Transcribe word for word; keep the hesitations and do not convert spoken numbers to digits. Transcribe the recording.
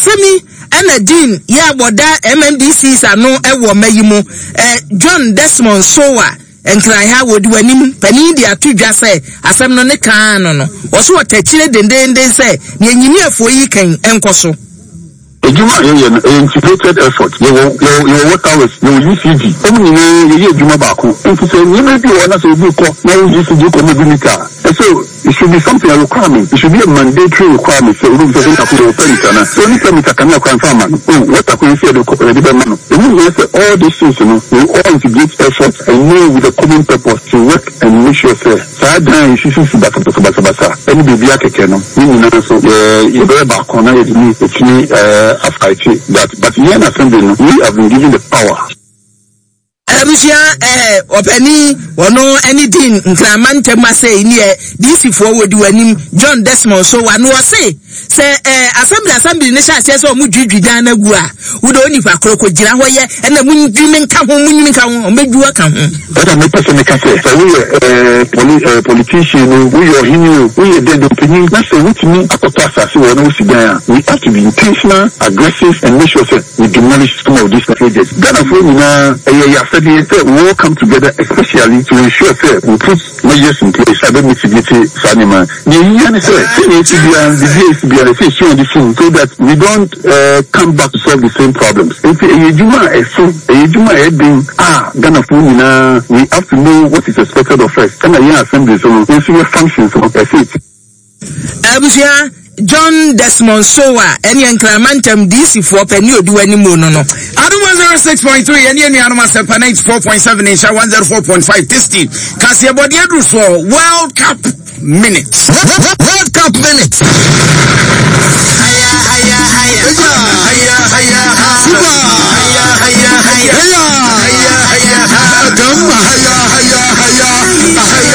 asemi ena din ya boda M M D C sano ewo mayimu eh John Desmond Sowa enkran ha wodi wanim pani dia tudwa se asem no ne kan no no wo so watachire dendenden se ne enyini afo yi kan enkoso ejuma ye integrated effort you you you work hours you U C D omu ni ye ejuma baako nti se ni me bi wona so bi ko na U C D ko mo bi mita so it should be something a requirement. It should be a mandatory requirement. So we don't have to open it. So any time we can confirm man. What I can say the man. The mean say all these things, you know, we all integrate efforts and know with a common purpose to work and make sure say so dan issue si basa basa basa. Any baby akeke no. We know so eh you be back on na you need to uh after that. But here in assembly we have been given the power. Abusia eh openi wono anything nkramante mase ni e disi fo wodi wanim John Desmond so wanu ose se eh assembly assembly ne sha se so mu dwidwi dan na gu a wo do oni fa kroko gira ho ye na mu ndwi nka ho mu nyimi nka ho medu aka ho but am person me ka say so we eh poli politician we your hini we dey the opinion na say which mean akota asase wo no si dan we have to be intentional aggressive and make sure say we demolish some of these projects that of we na eh ya we all come together, especially to ensure that we put measures in place. I don't mitigate Sanima. The union said, the D S B are facing the phone so that we don't uh, come back to solve the same problems. If a Juma is so, a Juma is being, ah, Ghana Pumina, we have to know what is expected of us. Can I hear assembly? So we see what functions of the state. Abusia John Desmond Sowa eni enkramantem D C for peni odu animu no no Aduma zero six point three eni eni anuma sepa ninety-four point seven insha one oh four point five testing kasi abodi edu so World Cup minutes World Cup minutes haya haya haya haya haya haya haya haya haya haya haya haya haya haya